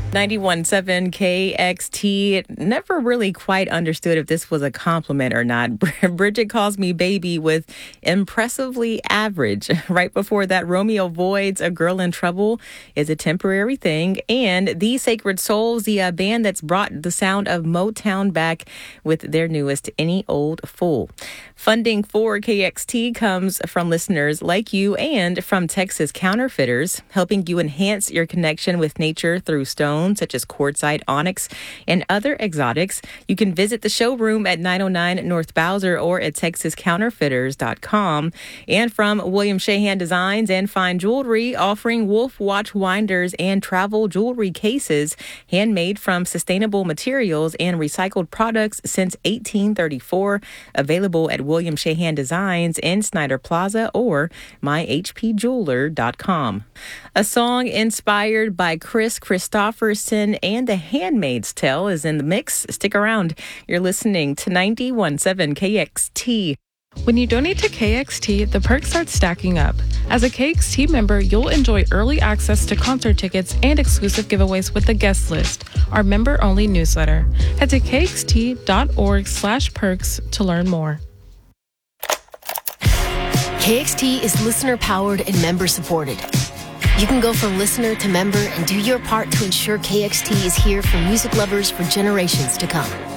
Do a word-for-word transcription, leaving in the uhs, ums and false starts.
ninety-one point seven K X T. Never really quite understood if this was a compliment or not. Bridget calls me baby with impressively average. Right before that, Romeo Void's A Girl in Trouble is a temporary thing. And The Sacred Souls, the uh, band that's brought the sound of Motown back with their newest Any Old Fool. Funding for K X T comes from listeners like you and from Texas Counterfeiters, helping you enhance your connection with nature through stone such as quartzite, onyx, and other exotics. You can visit the showroom at nine oh nine North Bowser or at texas counterfeiters dot com. And from William Shahan Designs and Fine Jewelry, offering Wolf watch winders and travel jewelry cases, handmade from sustainable materials and recycled products since eighteen thirty-four. Available at William Shahan Designs in Snyder Plaza or my h p jeweler dot com. A song inspired by Chris Christopherson and The Handmaid's Tale is in the mix. Stick around. You're listening to ninety-one point seven K X T. When you donate to K X T, the perks start stacking up. As a K X T member, you'll enjoy early access to concert tickets and exclusive giveaways with the guest list, our member-only newsletter. Head to k x t dot org slash perks to learn more. K X T is listener-powered and member-supported. You can go from listener to member and do your part to ensure K X T is here for music lovers for generations to come.